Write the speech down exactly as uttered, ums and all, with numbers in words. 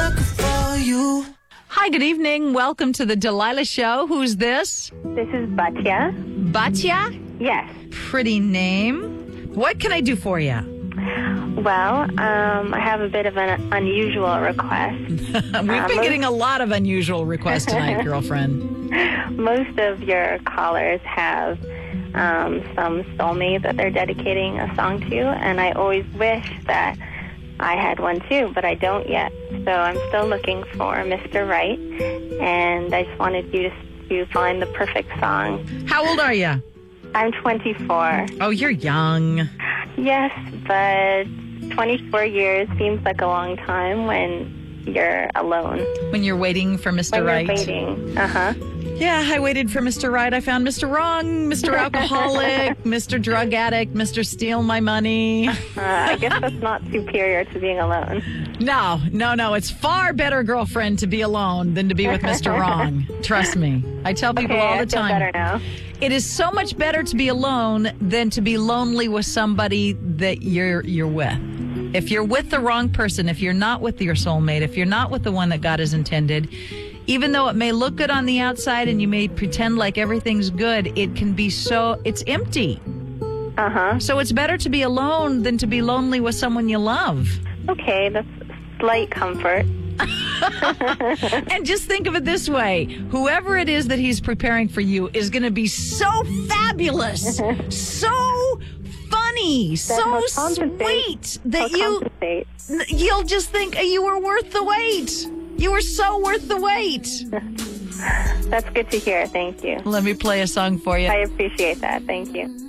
sucker for you. Hi, good evening. Welcome to the Delilah Show. Who's this? This is Batya. Batya? Yes. Pretty name. What can I do for you? Well, um, I have a bit of an unusual request. We've Um, been most- getting a lot of unusual requests tonight, girlfriend. Most of your callers have um, some soulmate that they're dedicating a song to, and I always wish that I had one too, but I don't yet. So I'm still looking for Mister Right, and I just wanted you to, to find the perfect song. How old are you? I'm twenty-four. Oh, you're young. Yes, but twenty-four years seems like a long time when you're alone. When you're waiting for Mister When Right. you're waiting. Uh-huh. Yeah, I waited for Mister Right. I found Mister Wrong, Mister Alcoholic, Mister Drug Addict, Mister Steal My Money. Uh, I guess that's not superior to being alone. No, no, no. It's far better, girlfriend, to be alone than to be with Mister Wrong. Trust me. I tell people Okay, all the I feel time. better now. It is so much better to be alone than to be lonely with somebody that you're you're with. If you're with the wrong person, if you're not with your soulmate, if you're not with the one that God has intended, even though it may look good on the outside and you may pretend like everything's good, it can be so, it's empty. Uh-huh. So it's better to be alone than to be lonely with someone you love. Okay, that's slight comfort. And just think of it this way. Whoever it is that he's preparing for you is going to be so fabulous, so funny, so he'll compensate. sweet that He'll you, compensate. you'll just think you were worth the wait. You were so worth the wait. That's good to hear. Thank you. Let me play a song for you. I appreciate that. Thank you.